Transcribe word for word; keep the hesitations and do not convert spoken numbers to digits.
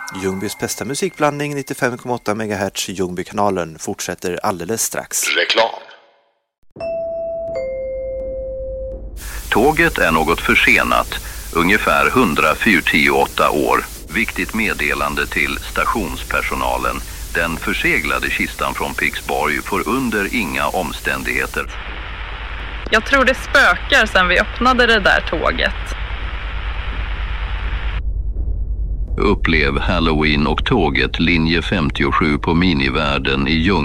Ljungbys bästa musikblandning nittiofem komma åtta megahertz Ljungbykanalen fortsätter alldeles strax. Reklam. Tåget är något försenat, ungefär hundra fyrtioåtta år. Viktigt meddelande till stationspersonalen. Den förseglade kistan från Pixborg får under inga omständigheter. Jag tror det spökar sedan vi öppnade det där tåget. Upplev Halloween och tåget linje femtiosju på Minivärden i Ljung.